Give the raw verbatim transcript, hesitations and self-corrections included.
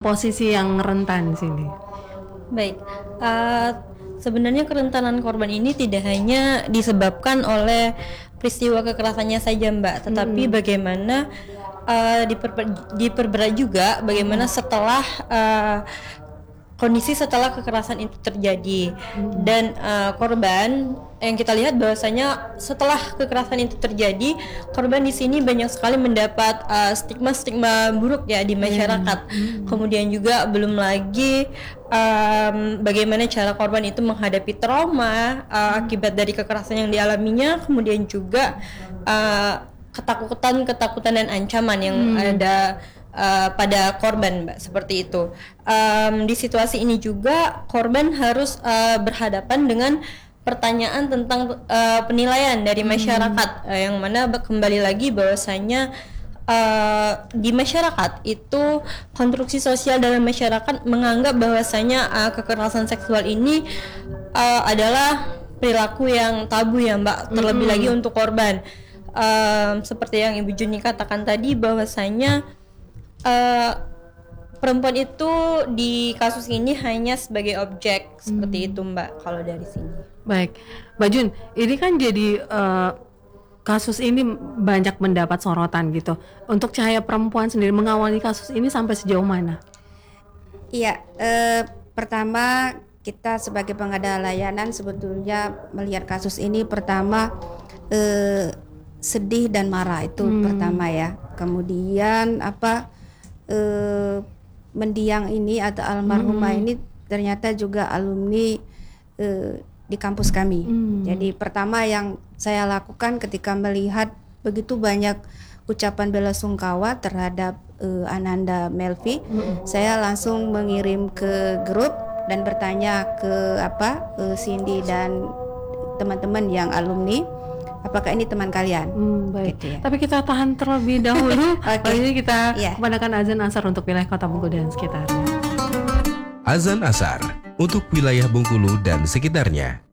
posisi yang rentan di sini? Baik, uh, sebenarnya kerentanan korban ini tidak hanya disebabkan oleh peristiwa kekerasannya saja, Mbak, tetapi hmm. bagaimana uh, diper, diperberat juga bagaimana setelah uh, kondisi setelah kekerasan itu terjadi. hmm. Dan uh, korban yang kita lihat bahwasanya setelah kekerasan itu terjadi, korban di sini banyak sekali mendapat uh, stigma-stigma buruk ya di masyarakat. hmm. Kemudian juga belum lagi um, bagaimana cara korban itu menghadapi trauma uh, hmm. akibat dari kekerasan yang dialaminya, kemudian juga uh, ketakutan-ketakutan dan ancaman yang hmm. ada Uh, pada korban, Mbak, seperti itu. Um, di situasi ini juga korban harus uh, berhadapan dengan pertanyaan tentang uh, penilaian dari masyarakat, hmm. uh, yang mana kembali lagi bahwasanya uh, di masyarakat itu konstruksi sosial dalam masyarakat menganggap bahwasanya uh, kekerasan seksual ini uh, adalah perilaku yang tabu ya, Mbak, terlebih hmm. lagi untuk korban. Um, seperti yang Ibu Juni katakan tadi bahwasanya Uh, perempuan itu di kasus ini hanya sebagai objek, hmm. seperti itu, Mbak, kalau dari sini. Baik, Mbak Jun, ini kan jadi uh, kasus ini banyak mendapat sorotan gitu. Untuk Cahaya Perempuan sendiri mengawali kasus ini sampai sejauh mana? Iya, uh, pertama kita sebagai pengada layanan sebetulnya melihat kasus ini pertama uh, sedih dan marah, itu hmm. pertama ya. Kemudian apa? Uh, mendiang ini atau almarhumah hmm. ini ternyata juga alumni uh, di kampus kami. hmm. Jadi pertama yang saya lakukan ketika melihat begitu banyak ucapan bela sungkawa terhadap uh, Ananda Melvi, hmm. saya langsung mengirim ke grup dan bertanya ke apa uh, Cindy dan teman-teman yang alumni, apakah ini teman kalian? Hmm, baik. Gitu ya. Tapi kita tahan terlebih dahulu. Okay. Ini kita yeah. kumandangkan azan asar untuk wilayah Kota Bengkulu dan sekitarnya. Azan asar untuk wilayah Bengkulu dan sekitarnya.